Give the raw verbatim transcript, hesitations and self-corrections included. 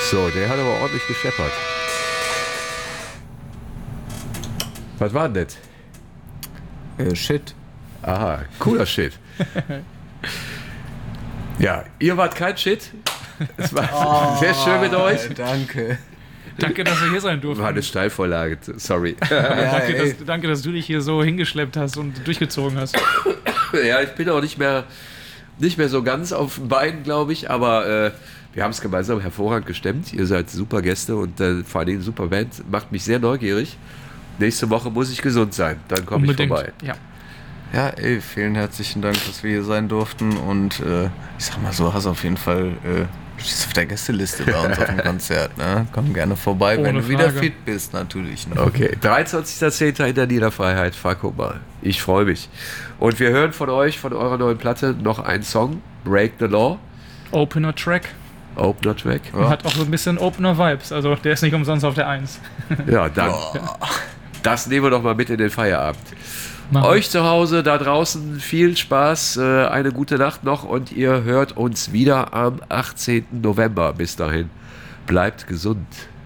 So, der hat aber ordentlich gescheppert. Was war denn das? Äh, Shit. Aha, cooler Shit. Ja, ihr wart kein Shit. Es war oh, sehr schön mit euch. Danke. Danke, dass wir hier sein durften. War eine Steilvorlage, sorry. Ja, danke, dass, danke, dass du dich hier so hingeschleppt hast und durchgezogen hast. Ja, ich bin auch nicht mehr, nicht mehr so ganz auf den Beinen, glaube ich, aber äh, wir haben es gemeinsam hervorragend gestemmt. Ihr seid super Gäste und äh, vor allem super Band. Macht mich sehr neugierig. Nächste Woche muss ich gesund sein, dann komme ich vorbei. Ja. Ja, ey, vielen herzlichen Dank, dass wir hier sein durften und äh, ich sag mal so, hast auf jeden Fall, äh, du stehst auf der Gästeliste bei uns auf dem Konzert, ne? Komm gerne vorbei, Ohne wenn du Frage. wieder fit bist, natürlich. Ne? Okay, dreiundzwanzigster zehnter in der Niederfreiheit, Fahr mal. Ich freue mich. Und wir hören von euch, von eurer neuen Platte, noch einen Song, Break the Law. Opener Track. Opener Track. Ja. Hat auch so ein bisschen Opener-Vibes, also der ist nicht umsonst auf der eins. Ja, dann. Oh. Das nehmen wir doch mal mit in den Feierabend. Machen Euch zu Hause, da draußen, viel Spaß, äh, eine gute Nacht noch und ihr hört uns wieder am achtzehnten November. Bis dahin, bleibt gesund.